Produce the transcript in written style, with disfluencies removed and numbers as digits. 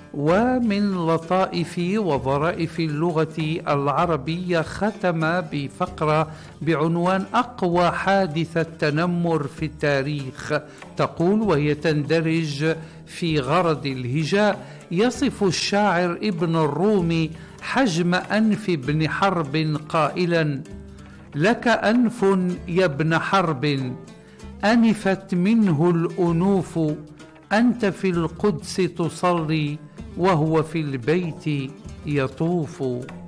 ومن لطائف وظرائف اللغة العربية ختم بفقرة بعنوان أقوى حادثة تنمر في التاريخ، تقول وهي تندرج في غرض الهجاء: يصف الشاعر ابن الرومي حجم أنف ابن حرب قائلا: لك أنف يا ابن حرب أنفت منه الأنوف، أنت في القدس تصلي وهو في البيت يطوف.